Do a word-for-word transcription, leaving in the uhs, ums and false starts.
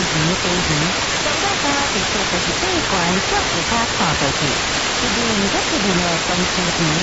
钱飞鱼，上大家直接就是对关照顾他看过去，一年一个一年的东西钱。